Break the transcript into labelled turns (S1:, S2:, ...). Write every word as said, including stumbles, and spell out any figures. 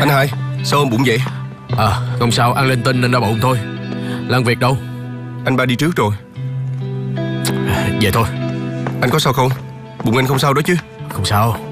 S1: Anh Hai, sao ông bụng vậy?
S2: À, không sao, ăn lên tinh nên đau bụng thôi. Lan Việt đâu?
S1: Anh ba đi trước rồi.
S2: Về thôi.
S1: Anh có sao không? Bụng anh không sao đó chứ?
S2: Không sao.